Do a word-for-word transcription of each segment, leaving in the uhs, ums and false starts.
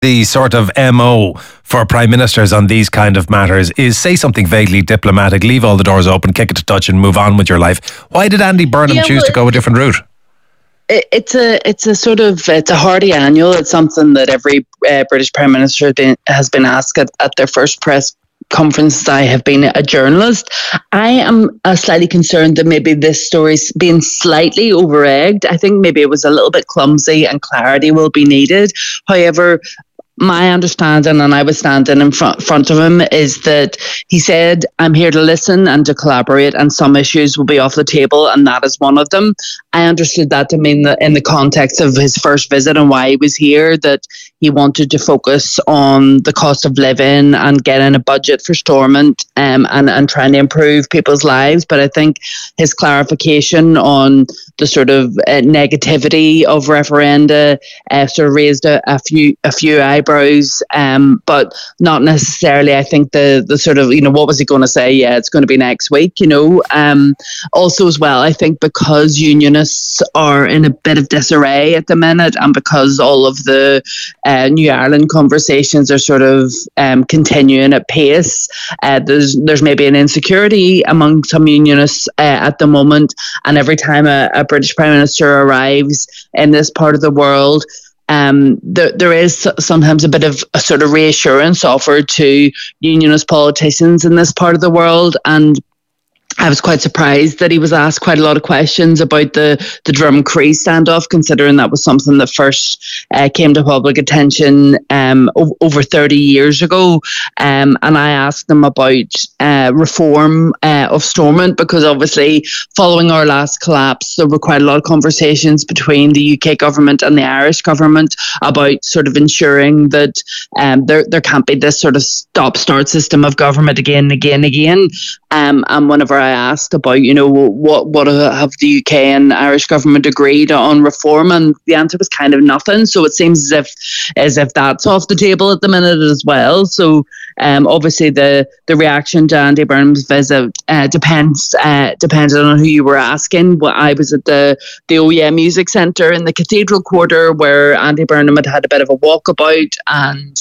The sort of M O for prime ministers on these kind of matters is say something vaguely diplomatic, leave all the doors open, kick it to touch and move on with your life. Why did Andy Burnham yeah, choose well, to go a different route? It's a it's a sort of it's a hearty annual. It's something that every uh, British prime minister has been, has been asked at, at their first press conference. I have been a journalist. I am uh, slightly concerned that maybe this story's been slightly over-egged. I think maybe it was a little bit clumsy and clarity will be needed. However, my understanding, and I was standing in front, front of him, is that he said, I'm here to listen and to collaborate, and some issues will be off the table, and that is one of them. I understood that to mean that in the context of his first visit and why he was here, that he wanted to focus on the cost of living and getting a budget for Stormont um, and, and trying to improve people's lives. But I think his clarification on the sort of uh, negativity of referenda uh, sort of raised a, a few a few eyebrows, um, but not necessarily, I think, the the sort of, you know, what was he going to say? Yeah, it's going to be next week, you know. Um, also as well, I think because unionists are in a bit of disarray at the minute, and because all of the uh, New Ireland conversations are sort of um, continuing at pace, uh, there's there's maybe an insecurity among some unionists uh, at the moment, and every time a, a British Prime Minister arrives in this part of the world, Um, there, there is sometimes a bit of a sort of reassurance offered to unionist politicians in this part of the world, and I was quite surprised that he was asked quite a lot of questions about the, the Drumcree standoff, considering that was something that first uh, came to public attention um, o- over thirty years ago. Um, and I asked him about uh, reform uh, of Stormont, because obviously following our last collapse, there were quite a lot of conversations between the U K government and the Irish government about sort of ensuring that um, there, there can't be this sort of stop-start system of government again and again and again. Um, and whenever I asked about, you know, what what have the U K and Irish government agreed on reform, and the answer was kind of nothing. So it seems as if as if that's off the table at the minute as well. So um, obviously the the reaction to Andy Burnham's visit uh, depends uh, depended on who you were asking. Well, I was at the the O E M Music Centre in the Cathedral Quarter, where Andy Burnham had had a bit of a walkabout, and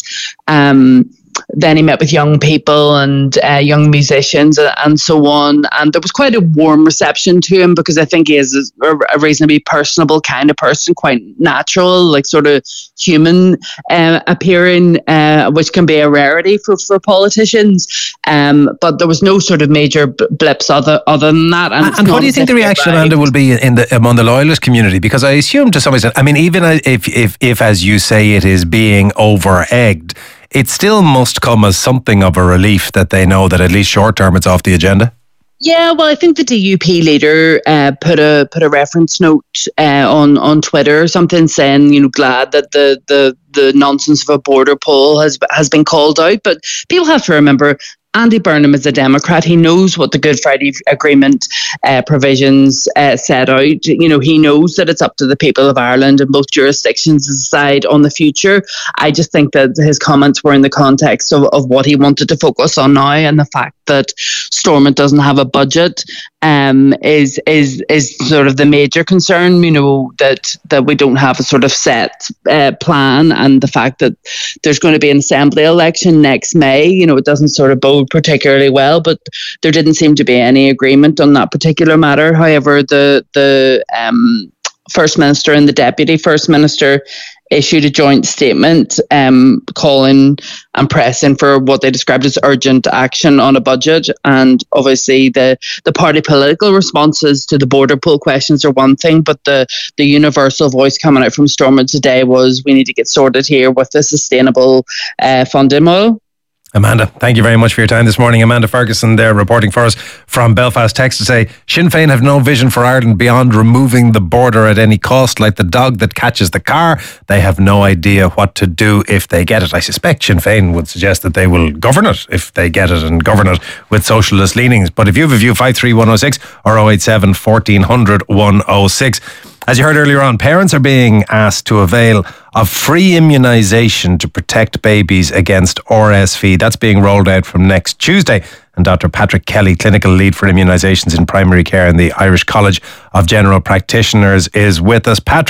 um. Then he met with young people and uh, young musicians and so on. And there was quite a warm reception to him, because I think he is a, a reasonably personable kind of person, quite natural, like sort of human uh, appearing, uh, which can be a rarity for, for politicians. Um, but there was no sort of major blips other other than that. And, and, and what do you think the reaction, Amanda, will be in the among the loyalist community? Because I assume to some extent, I mean, even if, if, if as you say, it is being over-egged, it still must come as something of a relief that they know that at least short term it's off the agenda. Yeah, well, I think the D U P leader uh, put a put a reference note uh, on on Twitter or something, saying, you know, glad that the the the nonsense of a border poll has has been called out. But people have to remember, Andy Burnham is a Democrat. He knows what the Good Friday Agreement uh, provisions uh, set out. You know, he knows that it's up to the people of Ireland and both jurisdictions to decide on the future. I just think that his comments were in the context of, of what he wanted to focus on now, and the fact that Stormont doesn't have a budget um, is is is sort of the major concern. You know, that that we don't have a sort of set uh, plan, and the fact that there's going to be an assembly election next May. You know, it doesn't sort of bode particularly well, but there didn't seem to be any agreement on that particular matter. However, the the um, First Minister and the Deputy First Minister issued a joint statement um, calling and pressing for what they described as urgent action on a budget. And obviously the, the party political responses to the border poll questions are one thing, but the, the universal voice coming out from Stormont today was, we need to get sorted here with the sustainable uh, funding model. Amanda, thank you very much for your time this morning. Amanda Ferguson there reporting for us from Belfast. Text to say, Sinn Féin have no vision for Ireland beyond removing the border at any cost. Like the dog that catches the car, they have no idea what to do if they get it. I suspect Sinn Féin would suggest that they will govern it if they get it, and govern it with socialist leanings. But if you have a view, five three one oh six or oh eight seven, fourteen hundred, one oh six. As you heard earlier on, parents are being asked to avail of free immunisation to protect babies against R S V. That's being rolled out from next Tuesday. And Doctor Patrick Kelly, clinical lead for immunisations in primary care in the Irish College of General Practitioners, is with us. Patrick,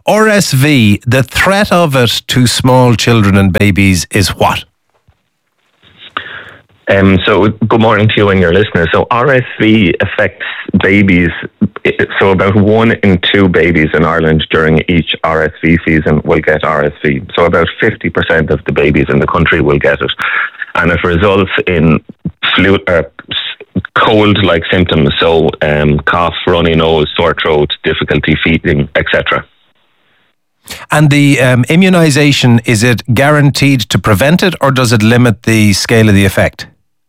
R S V, the threat of it to small children and babies is what? Um, so, good morning to you and your listeners. So, R S V affects babies. So, about one in two babies in Ireland during each R S V season will get R S V. So, about fifty percent of the babies in the country will get it. And it results in flu, uh, cold-like symptoms. So, um, cough, runny nose, sore throat, difficulty feeding, et cetera. And the um, immunisation, is it guaranteed to prevent it, or does it limit the scale of the effect?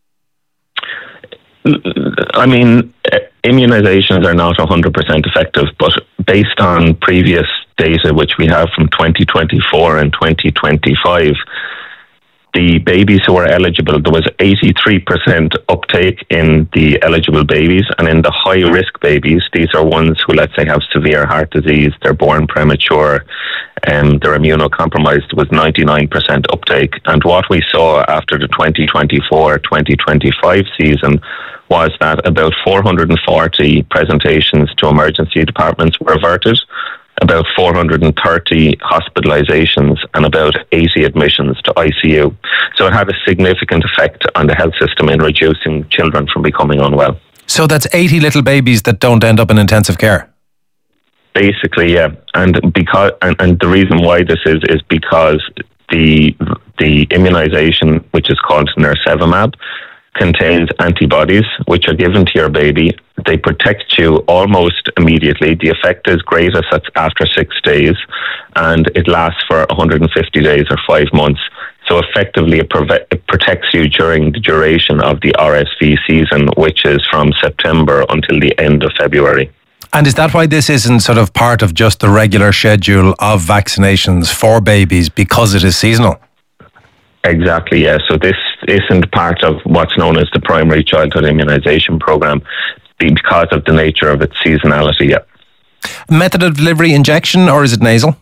I mean, immunisations are not one hundred percent effective, but based on previous data, which we have from twenty twenty-four and twenty twenty-five, the babies who were eligible, there was eighty-three percent uptake in the eligible babies, and in the high-risk babies, these are ones who, let's say, have severe heart disease, they're born premature, and they're immunocompromised, was ninety-nine percent uptake. And what we saw after the twenty twenty-four twenty twenty-five season was that about four hundred forty presentations to emergency departments were averted, about four hundred thirty hospitalizations, and about eighty admissions to I C U. So it had a significant effect on the health system in reducing children from becoming unwell. So that's eighty little babies that don't end up in intensive care? Basically, yeah. And because and, and the reason why this is is because the the immunization, which is called nirsevimab, contains antibodies which are given to your baby. They protect you almost immediately. The effect is greatest after six days, and it lasts for one hundred fifty days or five months. So effectively, it, prove- it protects you during the duration of the R S V season, which is from September until the end of February. And is that why this isn't sort of part of just the regular schedule of vaccinations for babies, because it is seasonal? Exactly, yeah. So this isn't part of what's known as the primary childhood immunisation programme because of the nature of its seasonality, yeah. Method of delivery, injection, or is it nasal?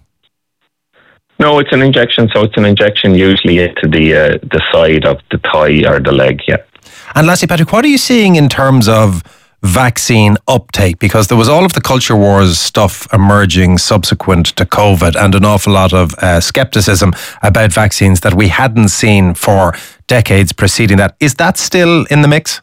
No, it's an injection. So it's an injection usually into the uh, the side of the thigh or the leg, yeah. And lastly, Patrick, what are you seeing in terms of vaccine uptake? Because there was all of the culture wars stuff emerging subsequent to COVID, and an awful lot of uh, skepticism about vaccines that we hadn't seen for decades preceding that. Is that still in the mix?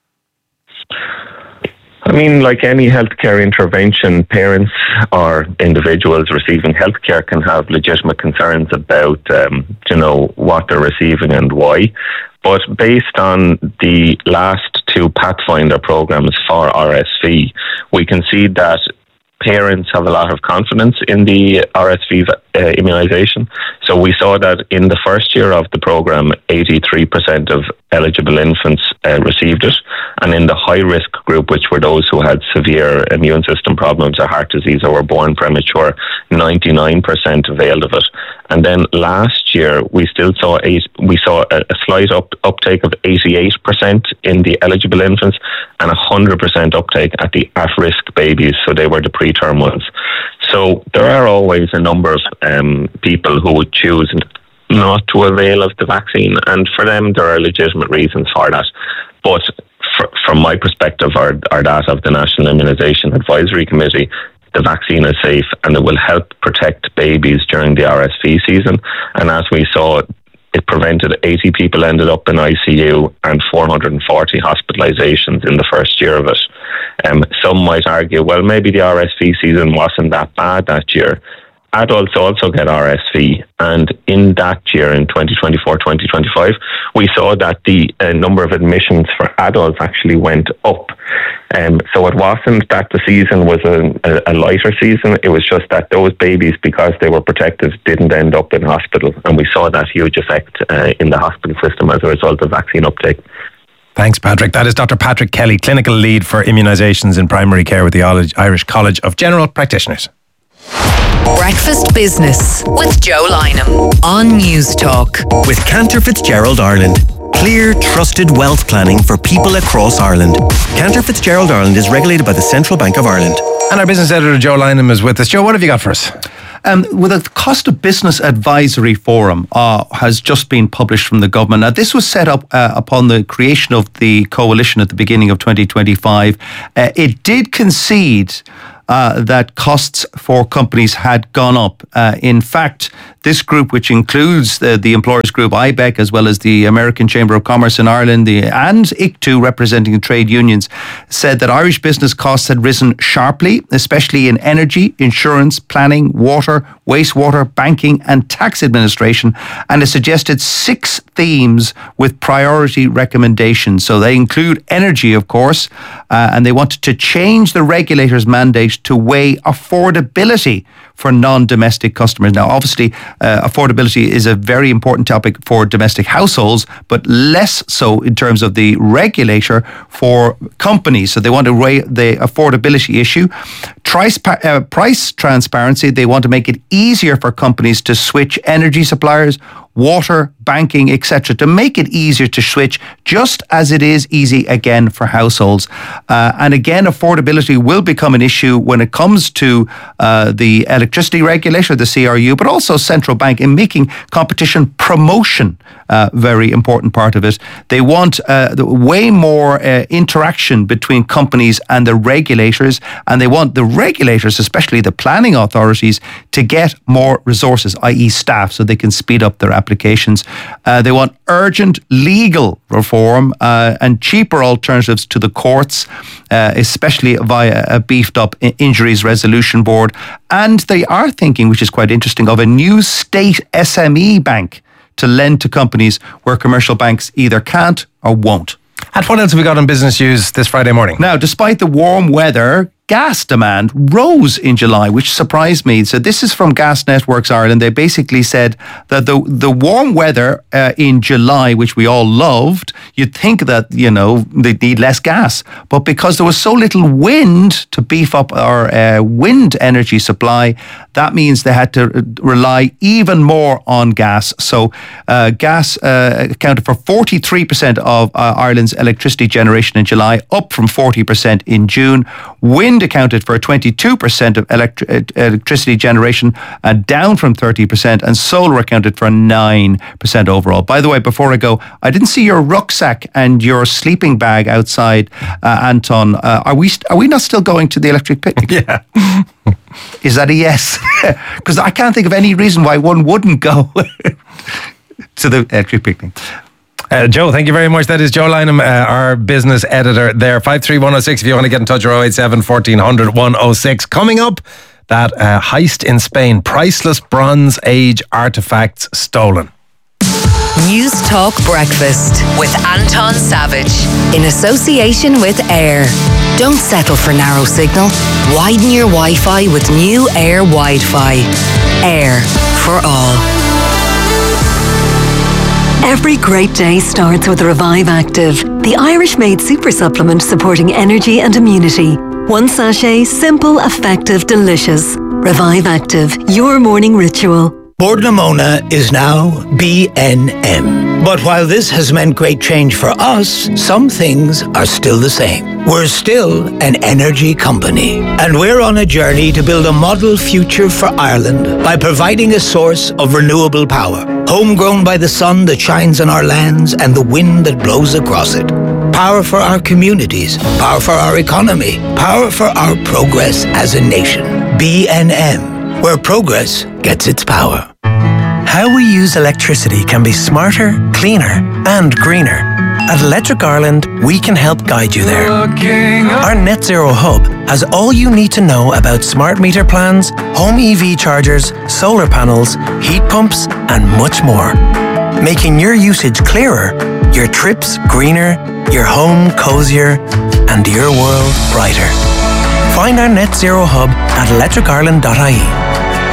I mean, like any healthcare intervention, parents or individuals receiving healthcare can have legitimate concerns about, um, you know, what they're receiving and why. But based on the last two Pathfinder programs for R S V, we can see that parents have a lot of confidence in the R S V uh, immunisation. So we saw that in the first year of the programme, eighty-three percent of eligible infants uh, received it. And in the high-risk group, which were those who had severe immune system problems or heart disease or were born premature, ninety-nine percent availed of it. And then last year, we still saw eight, we saw a, a slight up, uptake of eighty-eight percent in the eligible infants and one hundred percent uptake at the at-risk babies, so they were the preterm ones. So there are always a number of um, people who would choose not to avail of the vaccine, and for them there are legitimate reasons for that. But for, from my perspective, or, or that of the National Immunisation Advisory Committee, the vaccine is safe and it will help protect babies during the R S V season. And as we saw, it prevented eighty people ended up in I C U and four hundred forty hospitalizations in the first year of it. Um, some might argue, well, maybe the R S V season wasn't that bad that year. Adults also get R S V, and in that year, in twenty twenty-four twenty twenty-five, we saw that the uh, number of admissions for adults actually went up. Um, so it wasn't that the season was a, a, a lighter season, it was just that those babies, because they were protected, didn't end up in hospital, and we saw that huge effect uh, in the hospital system as a result of vaccine uptake. Thanks, Patrick. That is Doctor Patrick Kelly, Clinical Lead for Immunisations in Primary Care with the Irish College of General Practitioners. Breakfast Business with Joe Lynham on News Talk. With Cantor Fitzgerald Ireland. Clear, trusted wealth planning for people across Ireland. Cantor Fitzgerald Ireland is regulated by the Central Bank of Ireland. And our business editor, Joe Lynham, is with us. Joe, what have you got for us? Um, well, the Cost of Business Advisory Forum uh, has just been published from the government. Now, this was set up uh, upon the creation of the coalition at the beginning of twenty twenty-five. Uh, it did concede uh, that costs for companies had gone up. Uh, in fact, this group, which includes the, the employers group I B E C, as well as the American Chamber of Commerce in Ireland, the, and I C T U, representing trade unions, said that Irish business costs had risen sharply, especially in energy, insurance, planning, water, wastewater, banking and tax administration, and it suggested six themes with priority recommendations. So they include energy, of course, uh, and they wanted to change the regulator's mandate to weigh affordability for non-domestic customers. Now, obviously, uh, affordability is a very important topic for domestic households, but less so in terms of the regulator for companies. So they want to weigh the affordability issue. Trice, uh, price transparency, they want to make it easier for companies to switch energy suppliers, water, banking, et cetera, to make it easier to switch, just as it is easy again for households. Uh, and again, affordability will become an issue when it comes to uh, the electricity regulator, the C R U, but also central bank, in making competition promotion a very important part of it. They want uh, way more uh, interaction between companies and the regulators, and they want the regulators, especially the planning authorities, to get more resources, that is staff, so they can speed up their applications. Uh, they want urgent legal reform uh, and cheaper alternatives to the courts, uh, especially via a beefed up injuries resolution board. And they are thinking, which is quite interesting, of a new state S M E bank to lend to companies where commercial banks either can't or won't. And what else have we got on Business News this Friday morning? Now, despite the warm weather, gas demand rose in July, which surprised me. So this is from Gas Networks Ireland. They basically said that the the warm weather uh, in July, which we all loved, you'd think that, you know, they'd need less gas. But because there was so little wind to beef up our uh, wind energy supply, that means they had to rely even more on gas. So uh, gas uh, accounted for forty-three percent of uh, Ireland's electricity generation in July, up from forty percent in June. Wind accounted for twenty-two percent of electri- electricity generation, uh, down from thirty percent, and solar accounted for nine percent overall. By the way, before I go, I didn't see your rucksack and your sleeping bag outside, uh, Anton. Uh, are we st- are we not still going to the electric picnic? Yeah. Is that a yes? Because I can't think of any reason why one wouldn't go to the electric picnic. Uh, Joe, thank you very much. That is Joe Lynham, uh, our business editor there. five three one oh six if you want to get in touch, or oh eight seven, fourteen hundred, one oh six. Coming up, that uh, heist in Spain. Priceless Bronze Age artefacts stolen. News Talk Breakfast with Anton Savage in association with Air. Don't settle for narrow signal. Widen your Wi-Fi with new Air Wi-Fi. Air for all. Every great day starts with Revive Active, the Irish-made super supplement supporting energy and immunity. One sachet, simple, effective, delicious. Revive Active, your morning ritual. Bord na Móna is now B N M. But while this has meant great change for us, some things are still the same. We're still an energy company, and we're on a journey to build a model future for Ireland by providing a source of renewable power, homegrown by the sun that shines on our lands and the wind that blows across it. Power for our communities, power for our economy, power for our progress as a nation. B N M, where progress gets its power. How we use electricity can be smarter, cleaner, and greener. At Electric Ireland, we can help guide you there. Our Net Zero Hub has all you need to know about smart meter plans, home E V chargers, solar panels, heat pumps, and much more. Making your usage clearer, your trips greener, your home cozier, and your world brighter. Find our Net Zero Hub at electric ireland dot I E.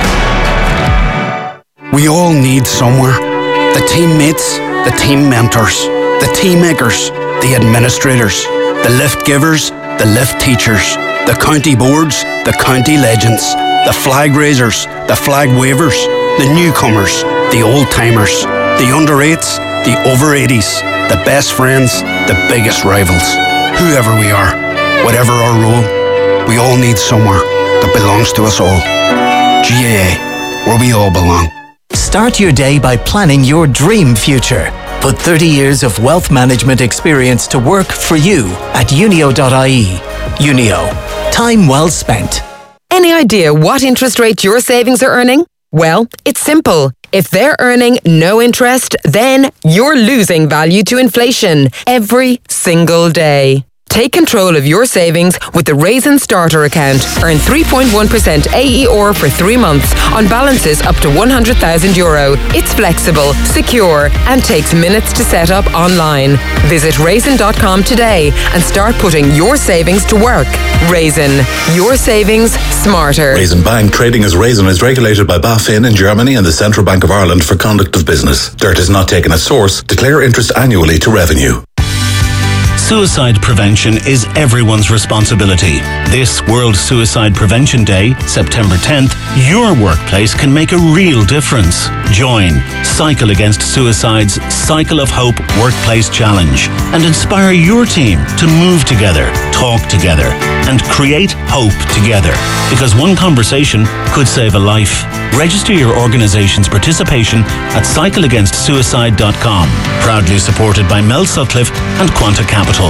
We all need somewhere. The teammates, the team mentors, the team makers, the administrators, the lift givers, the lift teachers, the county boards, the county legends, the flag raisers, the flag wavers, the newcomers, the old-timers, the under eights, the over eighties, the best friends, the biggest rivals. Whoever we are, whatever our role, we all need somewhere that belongs to us all. G A A, where we all belong. Start your day by planning your dream future. Put thirty years of wealth management experience to work for you at unio dot I E. Unio. Time well spent. Any idea what interest rate your savings are earning? Well, it's simple. If they're earning no interest, then you're losing value to inflation every single day. Take control of your savings with the Raisin Starter account. Earn three point one percent A E R for three months on balances up to one hundred thousand euro. It's flexible, secure, and takes minutes to set up online. Visit raisin dot com today and start putting your savings to work. Raisin, your savings smarter. Raisin Bank, trading as Raisin, is regulated by BaFin in Germany and the Central Bank of Ireland for conduct of business. Dirt is not taken as source. Declare interest annually to revenue. Suicide prevention is everyone's responsibility. This World Suicide Prevention Day, September tenth, your workplace can make a real difference. Join Cycle Against Suicide's Cycle of Hope Workplace Challenge and inspire your team to move together, talk together, and create hope together. Because one conversation could save a life. Register your organization's participation at cycle against suicide dot com. Proudly supported by Mel Sutcliffe and Quanta Capital.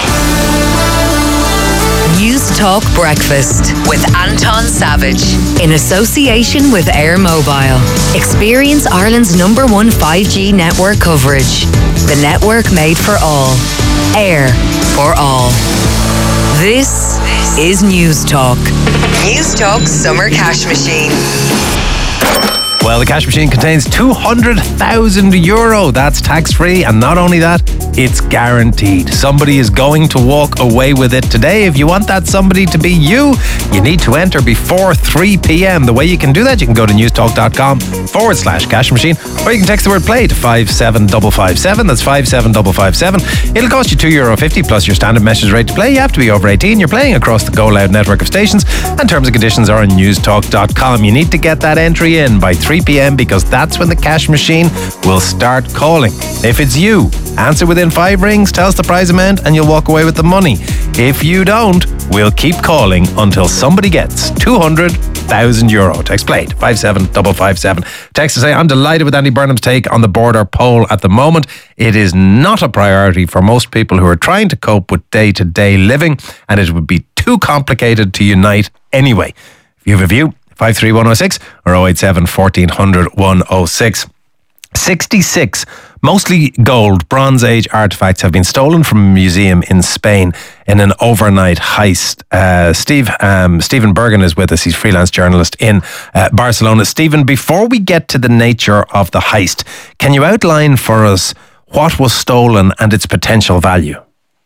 News Talk Breakfast with Anton Savage in association with Air Mobile. Experience Ireland's number one five G network coverage. The network made for all. Air for all. This is News Talk. News Talk Summer Cash Machine. Well, the cash machine contains two hundred thousand euro. That's tax-free, and not only that, it's guaranteed. Somebody is going to walk away with it today. If you want that somebody to be you, you need to enter before three p.m. The way you can do that, you can go to newstalk.com forward slash cash machine, or you can text the word play to five seven five five seven. That's five seven five five seven. It'll cost you two euro fifty plus your standard message rate to play. You have to be over eighteen. You're playing across the Go Loud network of stations, and terms and conditions are on newstalk dot com. You need to get that entry in by three p.m. because that's when the cash machine will start calling. If it's you, answer within five rings, tell us the prize amount, and you'll walk away with the money. If you don't, we'll keep calling until somebody gets two hundred thousand euro. Text play to five seven five five seven. Text to say, I'm delighted with Andy Burnham's take on the border poll at the moment. It is not a priority for most people who are trying to cope with day-to-day living, and it would be too complicated to unite anyway. If you have a view, five three one oh six or oh eight seven, fourteen hundred, one oh six. sixty-six mostly gold Bronze Age artifacts have been stolen from a museum in Spain in an overnight heist. Uh, Steve, um, Stephen Bergen is with us. He's a freelance journalist in uh, Barcelona. Stephen, before we get to the nature of the heist, can you outline for us what was stolen and its potential value?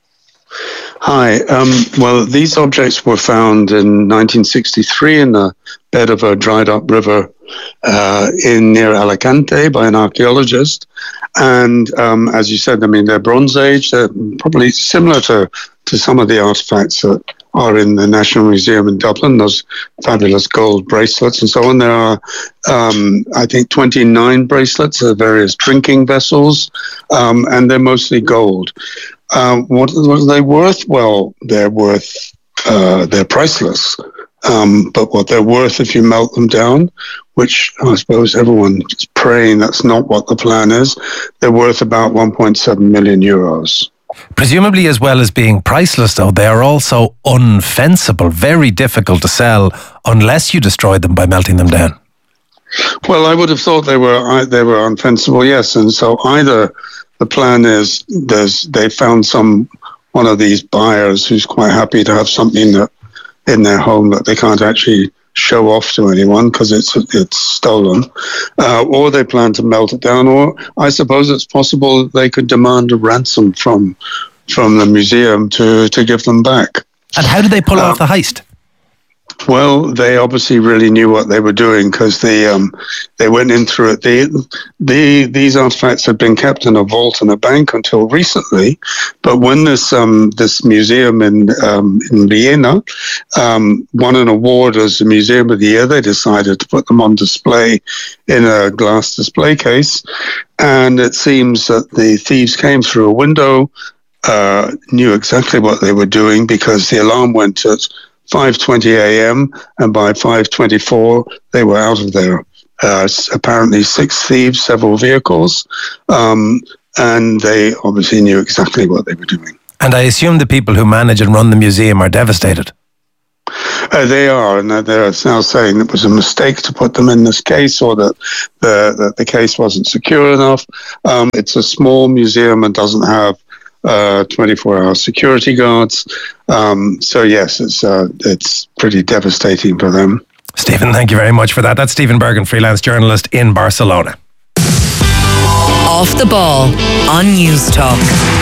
Hi. Um, well, these objects were found in nineteen sixty-three in the bed of a dried-up river uh, in near Alicante by an archaeologist. And um, as you said, I mean, they're Bronze Age. They're probably similar to, to some of the artifacts that are in the National Museum in Dublin, those fabulous gold bracelets and so on. There are, um, I think, twenty-nine bracelets of various drinking vessels, um, and they're mostly gold. Um, what, what are they worth? Well, they're worth, uh, they're priceless. Um, but what they're worth if you melt them down, which I suppose everyone is praying that's not what the plan is, they're worth about one point seven million euros. Presumably, as well as being priceless, though, they are also unfensible, very difficult to sell unless you destroy them by melting them down. Well, I would have thought they were they were unfensible, yes. And so either the plan is there's they found some one of these buyers who's quite happy to have something that in their home that they can't actually show off to anyone because it's it's stolen, uh, or they plan to melt it down, or I suppose it's possible they could demand a ransom from from the museum to to give them back. And how did they pull uh, off the heist? Well, they obviously really knew what they were doing because they um, they went in through it. They, the these artifacts had been kept in a vault in a bank until recently, but when this um, this museum in um, in Vienna um, won an award as the Museum of the Year, they decided to put them on display in a glass display case, and it seems that the thieves came through a window, uh, knew exactly what they were doing because the alarm went at five twenty a.m. and by five twenty-four they were out of there. Uh, apparently six thieves, several vehicles, um, and they obviously knew exactly what they were doing. And I assume the people who manage and run the museum are devastated. Uh, they are, and they're now saying it was a mistake to put them in this case, or that the that the case wasn't secure enough. Um, it's a small museum and doesn't have uh, twenty-four hour security guards. Um, so yes, it's uh, it's pretty devastating for them. Stephen, thank you very much for that. That's Stephen Bergen, freelance journalist in Barcelona. Off the Ball on News Talk.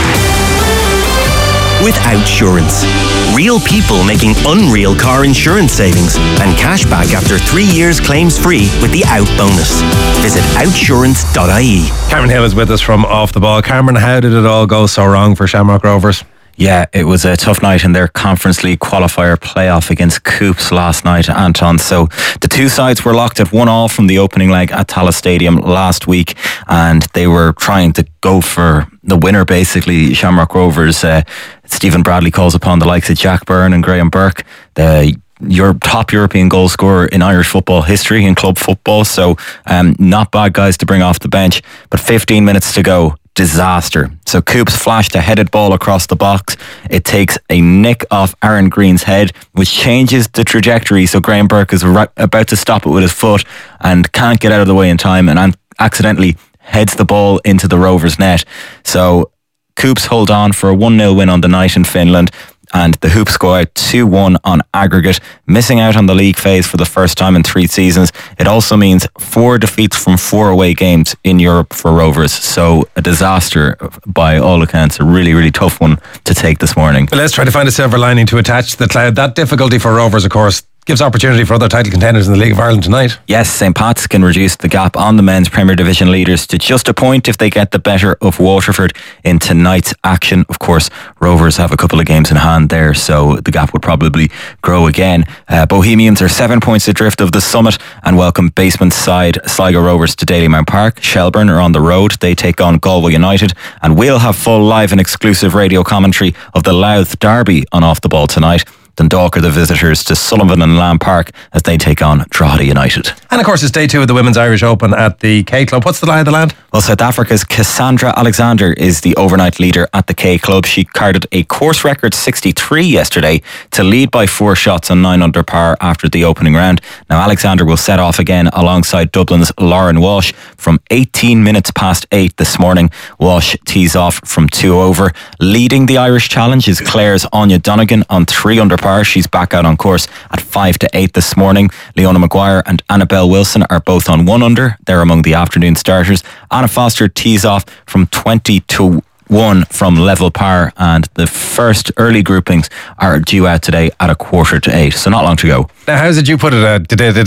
With Outsurance. Real people making unreal car insurance savings and cash back after three years claims free with the Out bonus. Visit outsurance dot I E. Cameron Hill is with us from Off the Ball. Cameron, how did it all go so wrong for Shamrock Rovers? Yeah, it was a tough night in their Conference League qualifier playoff against Coops last night, Anton. So the two sides were locked at one all from the opening leg at Tallaght Stadium last week, and they were trying to go for the winner, basically. Shamrock Rovers, uh, Stephen Bradley calls upon the likes of Jack Byrne and Graham Burke, the your top European goal scorer in Irish football history, in club football. So um, not bad guys to bring off the bench, but fifteen minutes to go. Disaster. So Coops flashed a headed ball across the box. It takes a nick off Aaron Green's head, which changes the trajectory. So Graham Burke is right, about to stop it with his foot and can't get out of the way in time, and accidentally heads the ball into the Rovers net. So Coops hold on for a one nil win on the night in Finland, and the Hoops go out two one on aggregate, missing out on the league phase for the first time in three seasons. It also means four defeats from four away games in Europe for Rovers. So a disaster by all accounts, a really, really tough one to take this morning. But let's try to find a silver lining to attach to the cloud. That difficulty for Rovers, of course, gives opportunity for other title contenders in the League of Ireland tonight. Yes, Saint Pat's can reduce the gap on the men's Premier Division leaders to just a point if they get the better of Waterford in tonight's action. Of course, Rovers have a couple of games in hand there, so the gap would probably grow again. Uh, Bohemians are seven points adrift of the summit and welcome basement side Sligo Rovers to Dalymount Park. Shelburne are on the road. They take on Galway United, and we'll have full live and exclusive radio commentary of the Louth Derby on Off the Ball tonight. Dundalk are the visitors to Sullivan and Lamb Park as they take on Drogheda United. And of course, it's day two of the Women's Irish Open at the K Club. What's the lie of the land? Well, South Africa's Cassandra Alexander is the overnight leader at the K Club. She carded a course record sixty-three yesterday to lead by four shots on nine under par after the opening round. Now, Alexander will set off again alongside Dublin's Lauren Walsh from eighteen minutes past eight this morning. Walsh tees off from two over. Leading the Irish Challenge is Clare's Anya Donegan on three under par. She's back out on course at five to eight this morning. Leona Maguire and Annabelle Wilson are both on one under. They're among the afternoon starters. Anna Foster tees off from twenty to one from level par, and the first early groupings are due out today at a quarter to eight, so not long to go. Now, how did you put it? A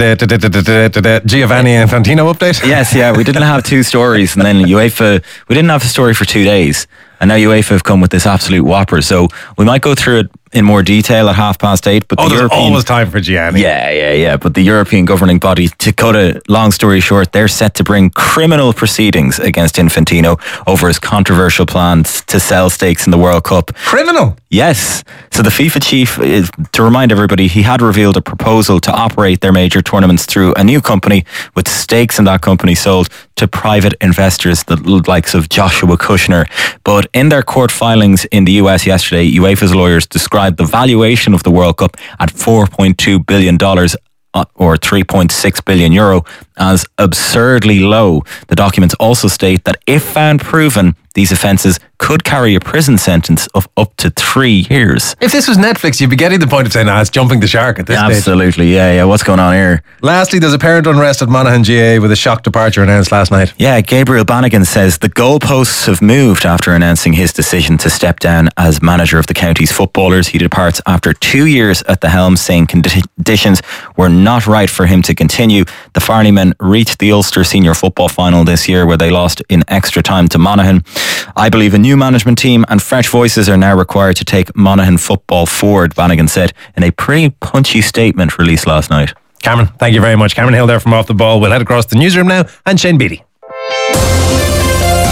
Giovanni Infantino update? Yes, yeah, we didn't have two stories, and then UEFA, we didn't have a story for two days, and now UEFA have come with this absolute whopper, so we might go through it in more detail at half past eight. But oh, the there's European, always time for Gianni. Yeah, yeah, yeah. But the European governing body, to cut a long story short, they're set to bring criminal proceedings against Infantino over his controversial plans to sell stakes in the World Cup. Criminal? Yes. So the FIFA chief, is, to remind everybody, he had revealed a proposal to operate their major tournaments through a new company with stakes in that company sold to private investors, the likes of Joshua Kushner. But in their court filings in the U S yesterday, UEFA's lawyers described the valuation of the World Cup at four point two billion dollars or three point six billion euro as absurdly low. The documents also state that if found proven, these offences could carry a prison sentence of up to three years. If this was Netflix, you'd be getting the point of saying, ah, it's jumping the shark at this Absolutely, stage. Absolutely, yeah, yeah. What's going on here? Lastly, there's apparent unrest at Monaghan G A A with a shock departure announced last night. Yeah, Gabriel Bannigan says the goalposts have moved after announcing his decision to step down as manager of the county's footballers. He departs after two years at the helm, saying conditions were not right for him to continue. The Farney men reached the Ulster Senior Football Final this year, where they lost in extra time to Monaghan. I believe a new management team and fresh voices are now required to take Monaghan football forward, Bannigan said in a pretty punchy statement released last night. Cameron, thank you very much. Cameron Hill there from Off the Ball. We'll head across the newsroom now, and Shane Beattie. Thanks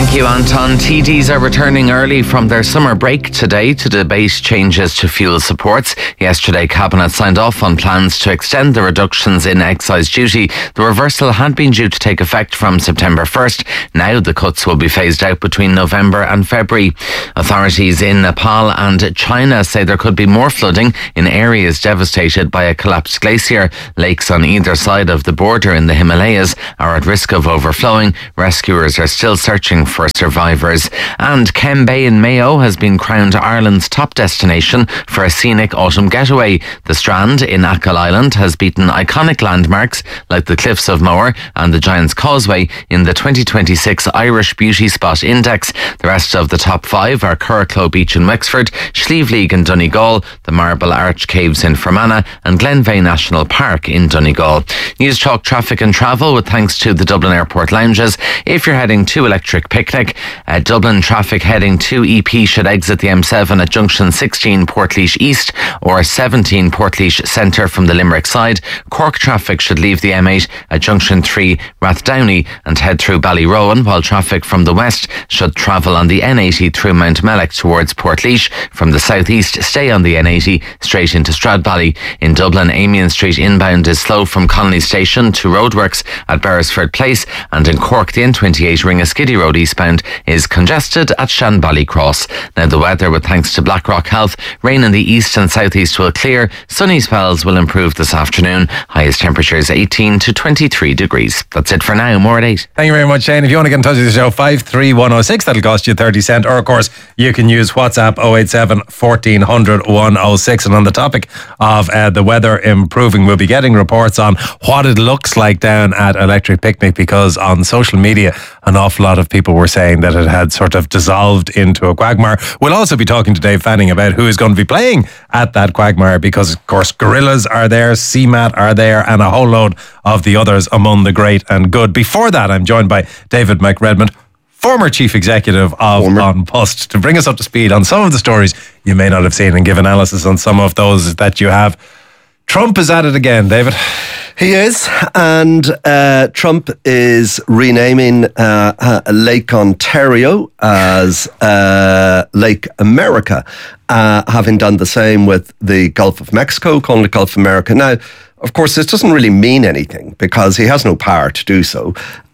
Thank you, Anton. T Ds are returning early from their summer break today to debate changes to fuel supports. Yesterday, Cabinet signed off on plans to extend the reductions in excise duty. The reversal had been due to take effect from September first. Now the cuts will be phased out between November and February. Authorities in Nepal and China say there could be more flooding in areas devastated by a collapsed glacier. Lakes on either side of the border in the Himalayas are at risk of overflowing. Rescuers are still searching for survivors. And Kem Bay in Mayo has been crowned Ireland's top destination for a scenic autumn getaway. The Strand in Achill Island has beaten iconic landmarks like the Cliffs of Moher and the Giant's Causeway in the twenty twenty-six Irish Beauty Spot Index. The rest of the top five are Curracloe Beach in Wexford, Schlieveleague in Donegal, the Marble Arch Caves in Fermanagh and Glenveigh National Park in Donegal. News Talk traffic and travel with thanks to the Dublin Airport lounges. If you're heading to Electric Picnic, uh, Dublin traffic heading to E P should exit the M seven at junction sixteen Portlaoise East or seventeen Portlaoise Centre from the Limerick side. Cork traffic should leave the M eight at junction three Rathdowney and head through Ballyrowan, while traffic from the west should travel on the N eighty through Mount Mellick towards Portlaoise. From the southeast, stay on the N eighty straight into Stradbally. In Dublin, Amiens Street inbound is slow from Connolly Station to roadworks at Beresford Place, and in Cork, the N twenty-eight Ringaskiddy Road eastbound is congested at Shanbally Cross. Now the weather, with thanks to Blackrock Health, rain in the east and southeast will clear. Sunny spells will improve this afternoon. Highest temperatures eighteen to twenty-three degrees. That's it for now. More at eight. Thank you very much, Shane. If you want to get in touch with the show, five three one oh six, that'll cost you thirty cent. Or of course, you can use WhatsApp oh eight seven, fourteen hundred, one oh six. And on the topic of uh, the weather improving, we'll be getting reports on what it looks like down at Electric Picnic, because on social media an awful lot of people were saying that it had sort of dissolved into a quagmire. We'll also be talking to Dave Fanning about who is going to be playing at that quagmire, because of course Gorillaz are there, C MAT are there, and a whole load of the others among the great and good. Before that, I'm joined by David McRedmond, former chief executive of An Post, to bring us up to speed on some of the stories you may not have seen and give analysis on some of those that you have. Trump is at it again, David. He is, and uh, Trump is renaming uh, uh, Lake Ontario as uh, Lake America, uh, having done the same with the Gulf of Mexico, calling it Gulf of America. Now, of course, this doesn't really mean anything because he has no power to do so.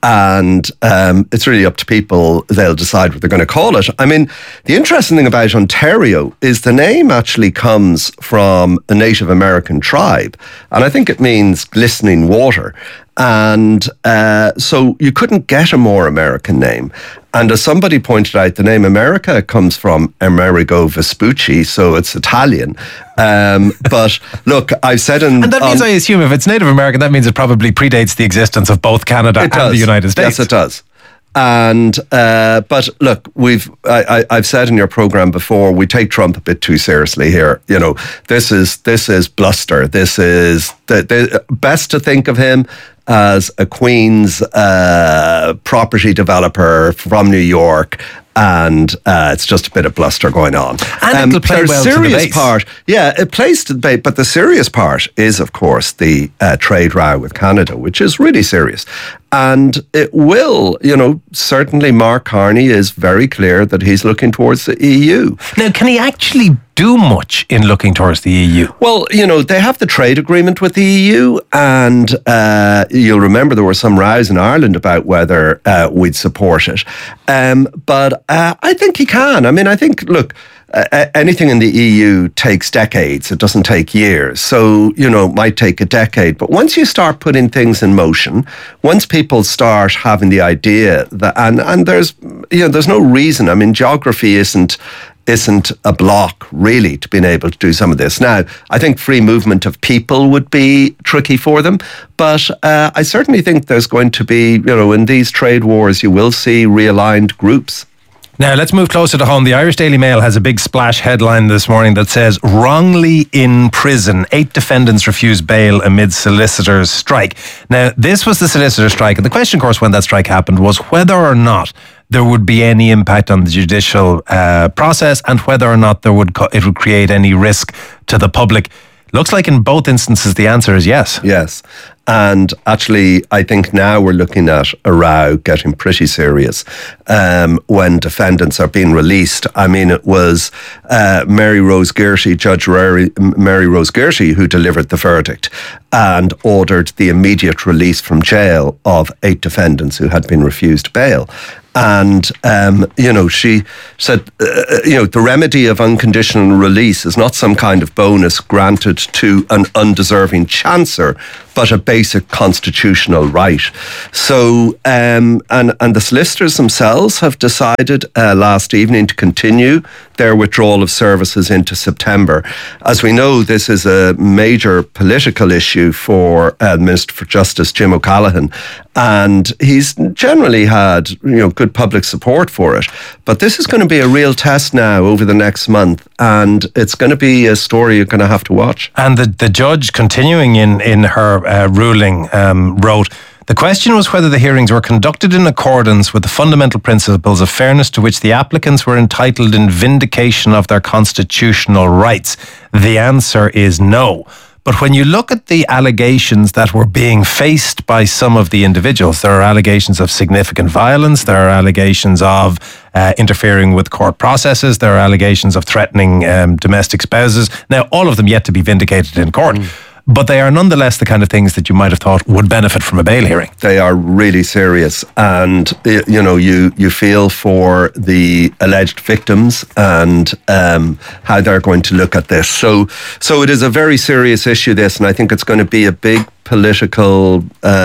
And um, it's really up to people. They'll decide what they're going to call it. I mean, the interesting thing about Ontario is the name actually comes from a Native American tribe. And I think it means glistening water. And uh, so you couldn't get a more American name. And as somebody pointed out, the name America comes from Amerigo Vespucci, so it's Italian. Um, but look, I've said in... And that means, um, I assume, if it's Native American, that means it probably predates the existence of both Canada and the United States. Yes, it does. And uh, but look, we've I, I, I've said in your program before, we take Trump a bit too seriously here. You know, this is this is bluster. This is the, the best to think of him as a Queens uh, property developer from New York. And uh, it's just a bit of bluster going on. And um, it'll play the well serious to the base. part, yeah, it plays to the base. But the serious part is, of course, the uh, trade row with Canada, which is really serious. And it will, you know, certainly Mark Carney is very clear that he's looking towards the E U. Now, can he actually do much in looking towards the E U? Well, you know, they have the trade agreement with the E U, and uh, you'll remember there were some rows in Ireland about whether uh, we'd support it. Um, but uh, I think he can. I mean, I think, look, Uh, anything in the E U takes decades. It doesn't take years. So, you know, it might take a decade. But once you start putting things in motion, once people start having the idea that, and, and there's, you know, there's no reason. I mean, geography isn't, isn't a block really to being able to do some of this. Now, I think free movement of people would be tricky for them, but uh, I certainly think there's going to be, you know, in these trade wars, you will see realigned groups. Now, let's move closer to home. The Irish Daily Mail has a big splash headline this morning that says, wrongly in prison. Eight defendants refuse bail amid solicitors' strike. Now, this was the solicitor strike. And the question, of course, when that strike happened was whether or not there would be any impact on the judicial uh, process and whether or not there would co- it would create any risk to the public. Looks like in both instances the answer is yes. Yes. And actually, I think now we're looking at a row getting pretty serious um, when defendants are being released. I mean, it was uh, Mary Rose Gertie, Judge Mary, Mary Rose Gertie, who delivered the verdict and ordered the immediate release from jail of eight defendants who had been refused bail. And, um, you know, she said, uh, you know, the remedy of unconditional release is not some kind of bonus granted to an undeserving chancer, but a basic constitutional right. So, um, and, and the solicitors themselves have decided uh, last evening to continue their withdrawal of services into September. As we know, this is a major political issue for uh, Minister for Justice, Jim O'Callaghan, and he's generally had, you know, good public support for it. But this is going to be a real test now over the next month, and it's going to be a story you're going to have to watch. And the, the judge, continuing in, in her uh, ruling, um, wrote, the question was whether the hearings were conducted in accordance with the fundamental principles of fairness to which the applicants were entitled in vindication of their constitutional rights. The answer is no. But when you look at the allegations that were being faced by some of the individuals, there are allegations of significant violence, there are allegations of uh, interfering with court processes, there are allegations of threatening um, domestic spouses. Now, all of them yet to be vindicated in court. Mm. But they are nonetheless the kind of things that you might have thought would benefit from a bail hearing. They are really serious. And, you know, you, you feel for the alleged victims and um, how they're going to look at this. So, so it is a very serious issue, this, and I think it's going to be a big political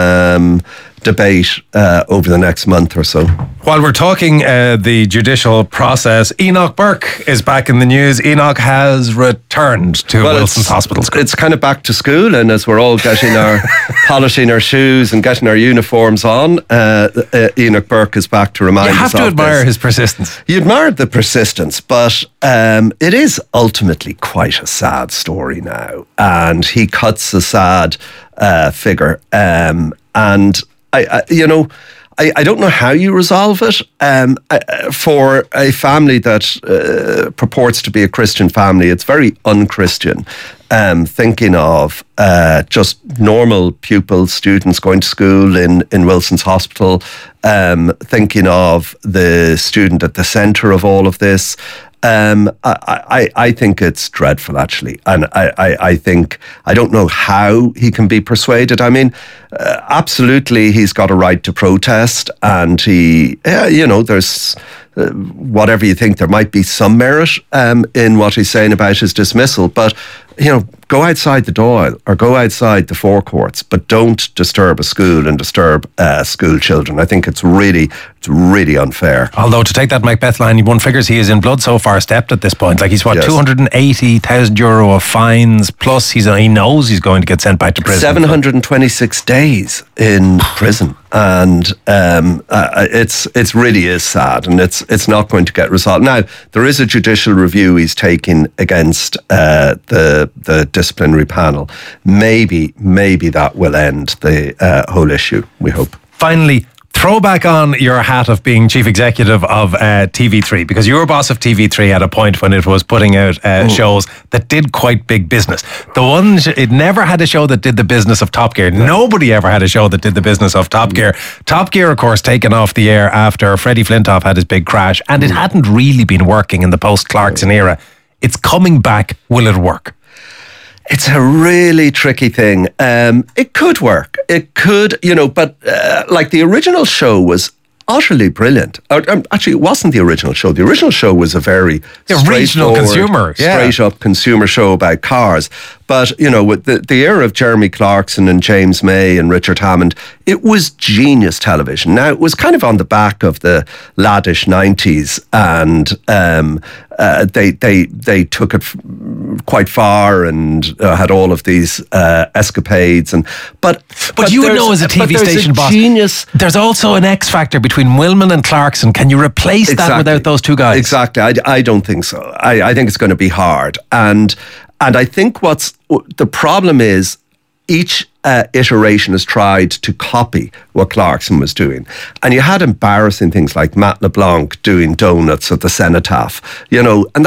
um, debate uh, over the next month or so. While we're talking uh, the judicial process, Enoch Burke is back in the news. Enoch has returned to well, Wilson's it's, Hospital School. It's kind of back to school, and as we're all getting our polishing our shoes and getting our uniforms on, uh, uh, Enoch Burke is back to remind us of You have to admire this. his persistence. You admired the persistence, but um, it is ultimately quite a sad story now, and he cuts a sad uh, figure, um, and I, I, you know, I, I don't know how you resolve it. Um, I, for a family that uh, purports to be a Christian family, it's very un-Christian. Um, thinking of uh, just normal pupils, students going to school in, in Wilson's Hospital, um, thinking of the student at the centre of all of this. Um, I, I, I think it's dreadful, actually. And I, I, I think, I don't know how he can be persuaded. I mean, uh, absolutely, he's got a right to protest. And he, uh, you know, there's, uh, whatever you think, there might be some merit um, in what he's saying about his dismissal. But, you know, go outside the Dáil or go outside the forecourts, but don't disturb a school and disturb uh, school children. I think it's really, it's really unfair. Although to take that Macbeth line, one figures he is in blood so far stepped at this point. Like he's what, yes. two hundred eighty thousand euro of fines, plus he's he knows he's going to get sent back to prison. seven hundred twenty-six days in prison. And um, uh, it's it's really is sad, and it's it's not going to get resolved. Now, there is a judicial review he's taking against uh, the the disciplinary panel. Maybe maybe that will end the uh, whole issue, we hope. Finally, throw back on your hat of being chief executive of uh, T V three, because you were boss of T V three at a point when it was putting out uh, shows that did quite big business. The one, it never had a show that did the business of Top Gear. Nobody ever had a show that did the business of Top Gear. Top Gear, of course, taken off the air after Freddie Flintoff had his big crash, and it hadn't really been working in the post-Clarkson era. It's coming back. Will it work? It's a really tricky thing. Um, it could work. It could, you know, but uh, like the original show was utterly brilliant. Or, um, actually, it wasn't the original show. The original show was a very yeah, regional consumer, yeah. straight up consumer show about cars. But, you know, with the, the era of Jeremy Clarkson and James May and Richard Hammond, it was genius television. Now, it was kind of on the back of the laddish nineties, and um, uh, they they they took it f- quite far and uh, had all of these uh, escapades. And But but, but you would know as a T V station a boss, genius. There's also an X factor between Wilman and Clarkson. Can you replace exactly. that without those two guys? Exactly. I, I don't think so. I, I think it's going to be hard. And And I think what's the problem is each uh, iteration has tried to copy what Clarkson was doing. And you had embarrassing things like Matt LeBlanc doing donuts at the Cenotaph, you know, and that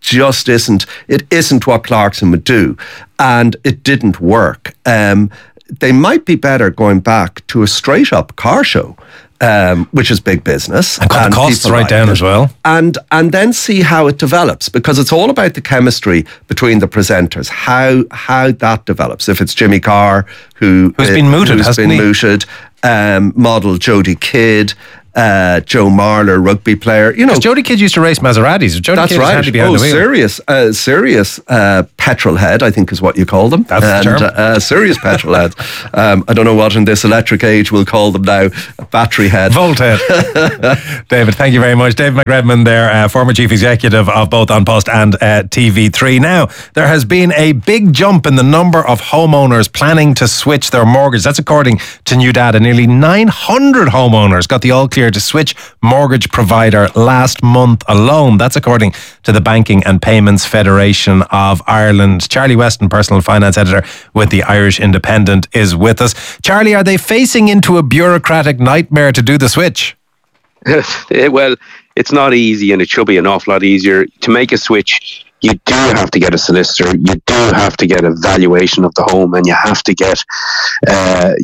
just isn't, it isn't what Clarkson would do. And it didn't work. Um, they might be better going back to a straight up car show. Um, which is big business. And cut the costs right down as well. And and then see how it develops, because it's all about the chemistry between the presenters, how how that develops. If it's Jimmy Carr, who, who's uh, been mooted, who's hasn't been he? mooted, um, model Jody Kidd, uh, Joe Marler, rugby player. You know, Jody Kidd used to race Maseratis. Jody that's Kidd right. handy behind Oh, the wheel. serious, uh, serious uh, petrol head, I think is what you call them. That's and, the term. Uh, serious petrol head. Um, I don't know what in this electric age we'll call them now. A battery head. Volt head. David, thank you very much. David McRedmond there, uh, former chief executive of both An Post and uh, T V three. Now, there has been a big jump in the number of homeowners planning to switch their mortgage. That's according to new data. Nearly nine hundred homeowners got the all clear to switch mortgage provider last month alone. That's according to the Banking and Payments Federation of Ireland. Charlie Weston, personal finance editor with the Irish Independent, is with us. Charlie, are they facing into a bureaucratic nightmare to do the switch? Well, it's not easy, and it should be an awful lot easier. To make a switch, you do have to get a solicitor, you do have to get a valuation of the home, and you have to get uh,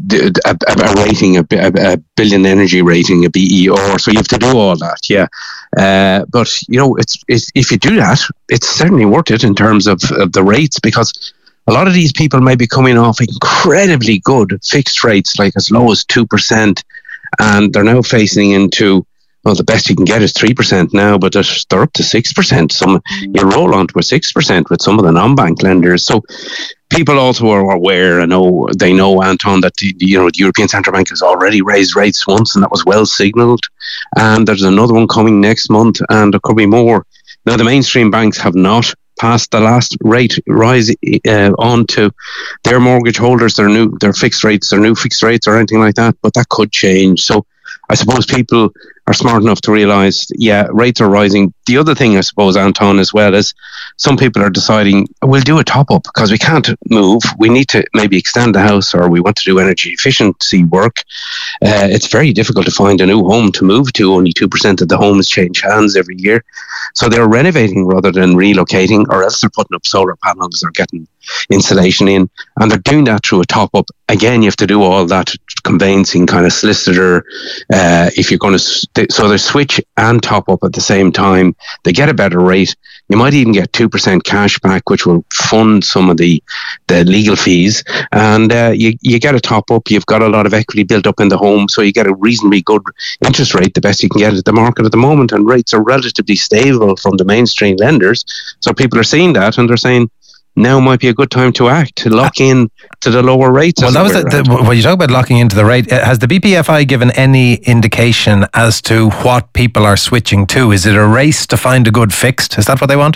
a, a rating, a, a billion energy rating, a B E R. So you have to do all that, yeah. Uh, but, you know, it's, it's if you do that, it's certainly worth it in terms of, of the rates, because a lot of these people may be coming off incredibly good fixed rates, like as low as two percent, and they're now facing into, well, the best you can get is three percent now, but they're, they're up to six percent. Some you roll on to a six percent with some of the non-bank lenders. So people also are aware, I know, they know, Anton, that the, you know, the European Central Bank has already raised rates once, and that was well signalled. And there's another one coming next month, and there could be more. Now, the mainstream banks have not passed the last rate rise uh, on to their mortgage holders, their new, their fixed rates, their new fixed rates or anything like that, but that could change. So I suppose people are smart enough to realise, yeah, rates are rising. The other thing, I suppose, Anton, as well, is some people are deciding, we'll do a top-up because we can't move. We need to maybe extend the house, or we want to do energy efficiency work. Uh, it's very difficult to find a new home to move to. Only two percent of the homes change hands every year. So they're renovating rather than relocating, or else they're putting up solar panels or getting insulation in, and they're doing that through a top-up. Again, you have to do all that conveyancing kind of solicitor. Uh, if you're going to, st- so they switch and top up at the same time. They get a better rate. You might even get two percent cash back, which will fund some of the, the legal fees. And uh, you, you get a top up. You've got a lot of equity built up in the home, so you get a reasonably good interest rate, the best you can get at the market at the moment. And rates are relatively stable from the mainstream lenders. So people are seeing that, and they're saying, now might be a good time to act, to lock in to the lower rates. Well, that was the, the, when you talk about locking into the rate, has the B P F I given any indication as to what people are switching to? Is it a race to find a good fixed? Is that what they want?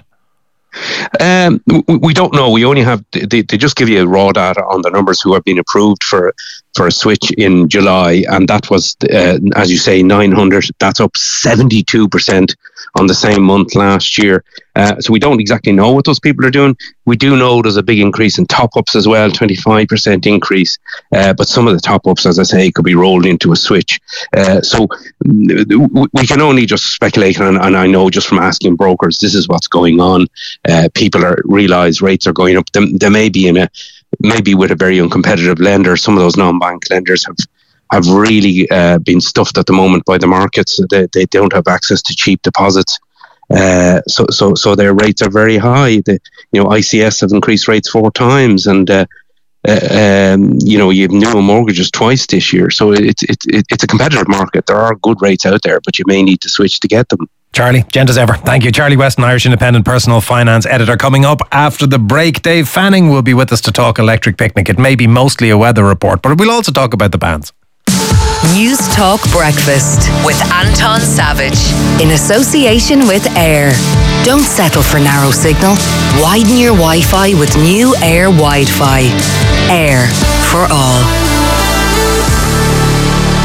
Um, we, we don't know. We only have, they, they just give you raw data on the numbers who have been approved for for a switch in July, and that was, uh, as you say, nine hundred. That's up seventy-two percent on the same month last year. Uh, so we don't exactly know what those people are doing. We do know there's a big increase in top-ups as well, twenty-five percent increase. Uh, but some of the top-ups, as I say, could be rolled into a switch. Uh, so we can only just speculate, and, and I know just from asking brokers, this is what's going on. Uh, people are realise rates are going up. They, they may be in a maybe with a very uncompetitive lender. Some of those non-bank lenders have have really uh, been stuffed at the moment by the markets. They, they don't have access to cheap deposits. Uh, so, so, so their rates are very high. The, you know, I C S have increased rates four times, and uh, uh, um, you know, you've new mortgages twice this year. So it's it's it's a competitive market. There are good rates out there, but you may need to switch to get them. Charlie, gent as ever. Thank you. Charlie Weston, Irish Independent personal finance editor. Coming up after the break, Dave Fanning will be with us to talk electric picnic. It may be mostly a weather report, but we'll also talk about the bans. News Talk Breakfast with Anton Savage in association with Air. Don't settle for narrow signal. Widen your Wi-Fi with new Air Wi-Fi. Air for all.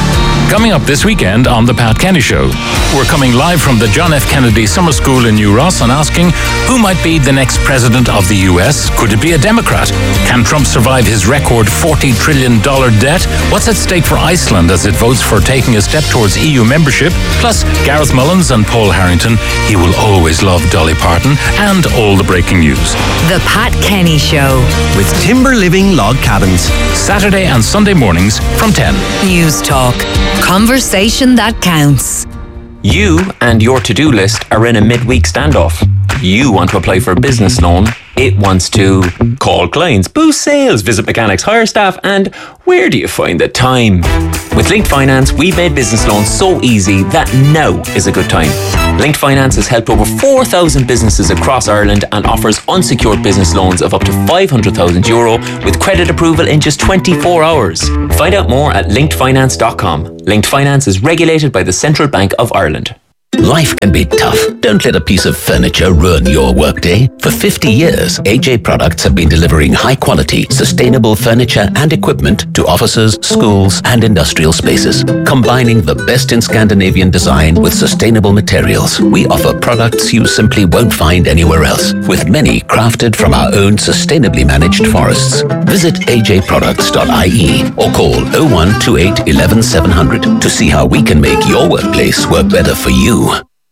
Coming up this weekend on The Pat Kenny Show, we're coming live from the John F. Kennedy Summer School in New Ross and asking who might be the next president of the U S. Could it be a Democrat? Can Trump survive his record forty trillion dollars debt? What's at stake for Iceland as it votes for taking a step towards E U membership? Plus, Gareth Mullins and Paul Harrington. He will always love Dolly Parton and all the breaking news. The Pat Kenny Show. With Timber Living Log Cabins. Saturday and Sunday mornings from ten. News Talk. Conversation that counts. You and your to-do list are in a midweek standoff. You want to apply for a business loan. It wants to call clients, boost sales, visit mechanics, hire staff, and where do you find the time? With Linked Finance, we've made business loans so easy that now is a good time. Linked Finance has helped over four thousand businesses across Ireland and offers unsecured business loans of up to five hundred thousand euro with credit approval in just twenty-four hours. Find out more at linked finance dot com. Linked Finance is regulated by the Central Bank of Ireland. Life can be tough. Don't let a piece of furniture ruin your workday. For fifty years, A J Products have been delivering high-quality, sustainable furniture and equipment to offices, schools, and industrial spaces. Combining the best in Scandinavian design with sustainable materials, we offer products you simply won't find anywhere else, with many crafted from our own sustainably managed forests. Visit a j products dot i e or call oh one two eight, eleven, seven hundred to see how we can make your workplace work better for you.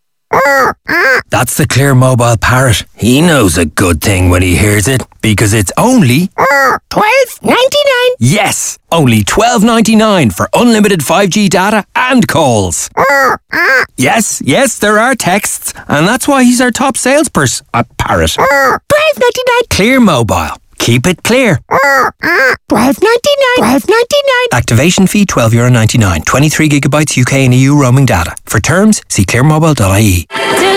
That's the Clear Mobile Parrot. He knows a good thing when he hears it, because it's only twelve ninety-nine. Yes, only twelve ninety-nine for unlimited five G data and calls. Yes, yes, there are texts, and that's why he's our top salesperson at Parrot. twelve ninety-nine. Clear Mobile. Keep it clear. twelve ninety-nine. twelve ninety-nine. Activation fee twelve euro ninety-nine. twenty-three gigabytes U K and E U roaming data. For terms, see clear mobile dot i e.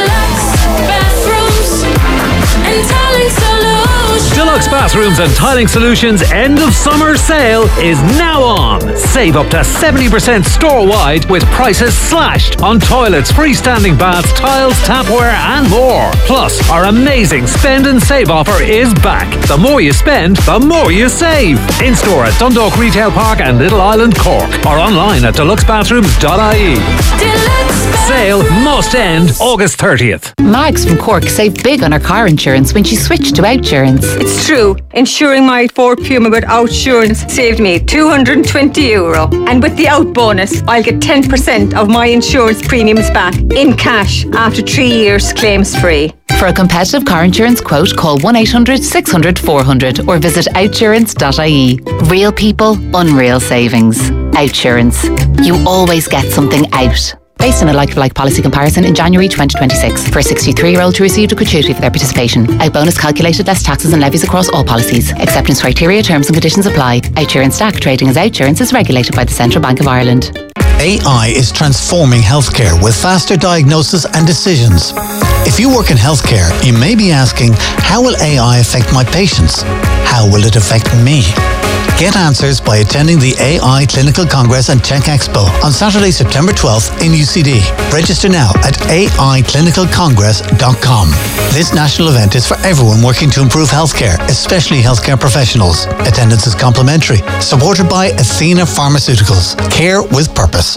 Deluxe Bathrooms and Tiling Solutions end of summer sale is now on. Save up to seventy percent store-wide with prices slashed on toilets, freestanding baths, tiles, tapware and more. Plus, our amazing spend and save offer is back. The more you spend, the more you save. In-store at Dundalk Retail Park and Little Island, Cork, or online at deluxe bathrooms dot i e. Sale must end August thirtieth. Mags from Cork saved big on her car insurance when she switched to Outsurance. It's true. Insuring my Ford Puma with Outsurance saved me two hundred twenty euro. And with the Out bonus, I'll get ten percent of my insurance premiums back in cash after three years claims free. For a competitive car insurance quote, call one eight hundred, six hundred, four hundred or visit outsurance dot i e. Real people, unreal savings. Outsurance. You always get something out. Based on a like-for-like policy comparison in January twenty twenty-six. For a sixty-three-year-old who received a gratuity for their participation. Out bonus calculated less taxes and levies across all policies. Acceptance criteria, terms and conditions apply. Outsurance Stack trading as Outsurance is regulated by the Central Bank of Ireland. A I is transforming healthcare with faster diagnosis and decisions. If you work in healthcare, you may be asking, how will A I affect my patients? How will it affect me? Get answers by attending the A I Clinical Congress and Tech Expo on Saturday, September twelfth in U C D. Register now at a i clinical congress dot com. This national event is for everyone working to improve healthcare, especially healthcare professionals. Attendance is complimentary. Supported by Athena Pharmaceuticals. Care with purpose.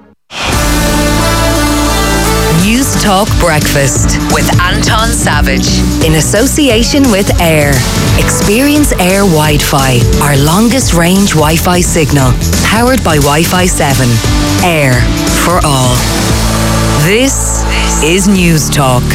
News Talk Breakfast with Anton Savage in association with Air. Experience Air Wi-Fi, our longest range Wi-Fi signal, powered by Wi-Fi seven. Air for all. This is News Talk.